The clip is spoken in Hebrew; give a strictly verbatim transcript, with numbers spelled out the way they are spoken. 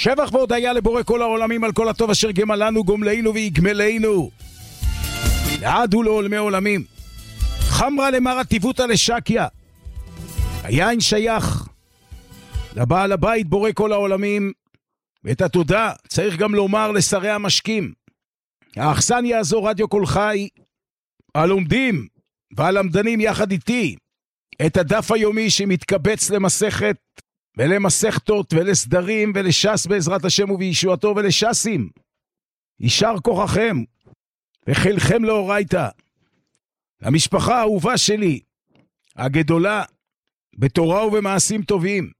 שבח והודיה לבורא כל העולמים על כל הטוב אשר גמל לנו, גומלנו ויגמלנו לעד ולעולמי עולמים. חמרה למרה טיבותא לשקיה. היין שייך לבעל הבית בורא כל העולמים, ואת התודה צריך גם לומר לשרי המשקים. האכסניה הזו רדיו כל חי, הלומדים והלמדנים יחד איתי את הדף היומי שמתקבץ למסכת ולמסכתות ולסדרים ולשס בעזרת השם ובישועתו ולשסים. יישר כוחכם וחילכם לאורייתא. המשפחה האהובה שלי הגדולה בתורה ובמעשים טובים,